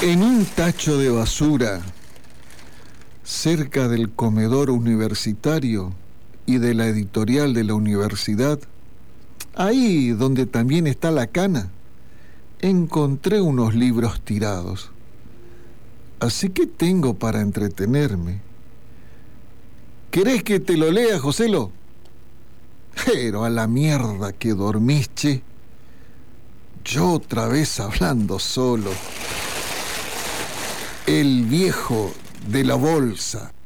En un tacho de basura, cerca del comedor universitario y de la editorial de la universidad, ahí donde también está la cana, encontré unos libros tirados. Así que tengo para entretenerme. ¿Querés que te lo lea, Joselo? Pero a la mierda que dormís, che. Yo otra vez hablando solo. El viejo de la bolsa.